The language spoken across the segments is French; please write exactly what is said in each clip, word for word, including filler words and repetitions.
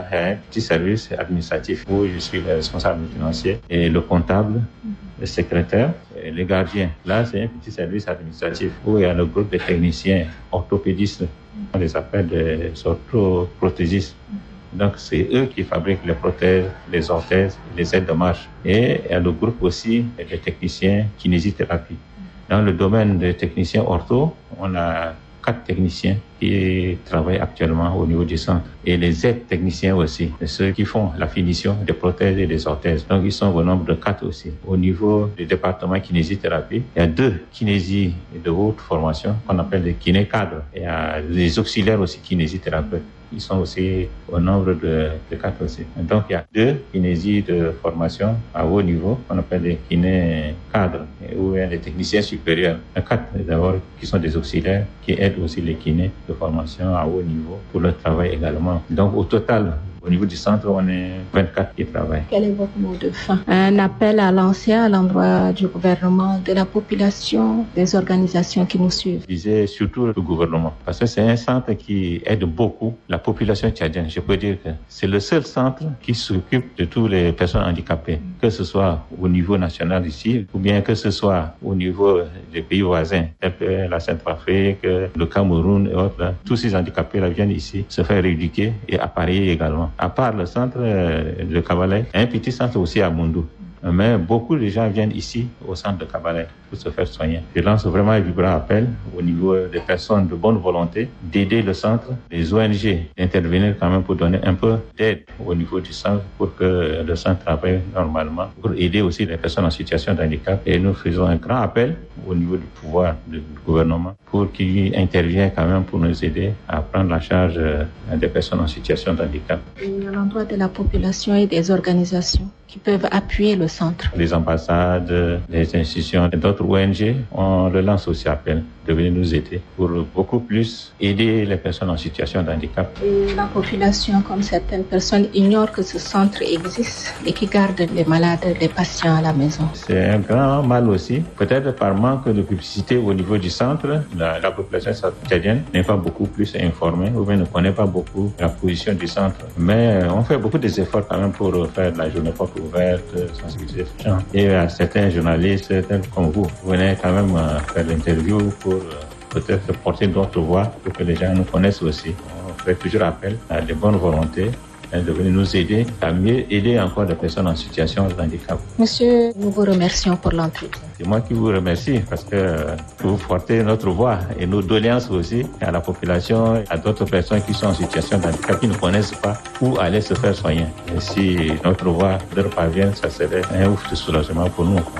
un petit service administratif où je suis le responsable financier et le comptable, le secrétaire et les gardiens. Là, c'est un petit service administratif où il y a le groupe de techniciens orthopédistes. On les appelle des orthoprothésistes. Donc, c'est eux qui fabriquent les prothèses, les orthèses, les aides de marche. Et il y a le groupe aussi des techniciens kinésithérapie. Dans le domaine des techniciens ortho, on a quatre techniciens qui travaillent actuellement au niveau du centre. Et les aides techniciens aussi, ceux qui font la finition des prothèses et des orthèses. Donc, ils sont au nombre de quatre aussi. Au niveau du département kinésithérapie, il y a deux kinésies de haute formation qu'on appelle les kinés cadres. Il y a les auxiliaires aussi kinésithérapeutes. Ils sont aussi au nombre de, de quatre aussi. Donc, il y a deux kinésies de formation à haut niveau, qu'on appelle les kinés cadres, ou bien les techniciens supérieurs. Il y a quatre d'abord qui sont des auxiliaires, qui aident aussi les kinés de formation à haut niveau pour le travail également. Donc, au total, au niveau du centre, on est vingt-quatre qui travaillent. Quel est votre mot de fin? Un appel à lancer à l'endroit du gouvernement, de la population, des organisations qui nous suivent. Je disais surtout le gouvernement, parce que c'est un centre qui aide beaucoup la population tchadienne. Je peux dire que c'est le seul centre qui s'occupe de toutes les personnes handicapées, que ce soit au niveau national ici, ou bien que ce soit au niveau des pays voisins, un peu la Centrafrique, le Cameroun et autres. Là. Tous ces handicapés-là viennent ici se faire rééduquer et appareiller également. À part le centre de Kabalaï, un petit centre aussi à Moundou. Mais beaucoup de gens viennent ici, au centre de Kabalaï, pour se faire soigner. Je lance vraiment un vibrant appel au niveau des personnes de bonne volonté d'aider le centre, les O N G, d'intervenir quand même pour donner un peu d'aide au niveau du centre pour que le centre travaille normalement, pour aider aussi les personnes en situation de handicap. Et nous faisons un grand appel au niveau du pouvoir du gouvernement pour qu'il intervienne quand même pour nous aider à prendre la charge des personnes en situation de handicap. Et à l'endroit de la population et des organisations qui peuvent appuyer le centre. Les ambassades, les institutions et d'autres O N G, on relance aussi appel de venir nous aider pour beaucoup plus aider les personnes en situation de handicap. Et la population, comme certaines personnes, ignore que ce centre existe et qui garde les malades, les patients à la maison. C'est un grand mal aussi. Peut-être par manque de publicité au niveau du centre, la, la population tchadienne n'est pas beaucoup plus informée ou bien ne connaît pas beaucoup la position du centre. Mais on fait beaucoup d'efforts quand même pour faire la journée porte ouverte, sensibiliser les gens. Et à certains journalistes, comme vous, vous venez quand même faire l'interview pour peut-être porter d'autres voix pour que les gens nous connaissent aussi. On fait toujours appel à de bonnes volontés de venir nous aider à mieux aider encore les personnes en situation de handicap. Monsieur, nous vous remercions pour l'entretien. C'est moi qui vous remercie parce que vous portez notre voix et nos doléances aussi à la population, à d'autres personnes qui sont en situation de handicap, qui ne connaissent pas où aller se faire soigner. Et si notre voix leur parvient, ça serait un ouf de soulagement pour nous.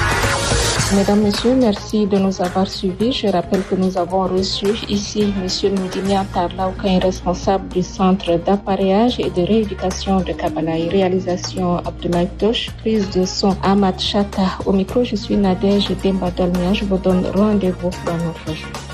Mesdames, Messieurs, merci de nous avoir suivis. Je rappelle que nous avons reçu ici M. Moudinia Tarlaoukain, responsable du centre d'appareillage et de rééducation de Kabalaï. Réalisation Abdoulaye Tosh, prise de son Ahmad Chata. Au micro, je suis Nadège Demba Dolmia. Je vous donne rendez-vous dans notre jour.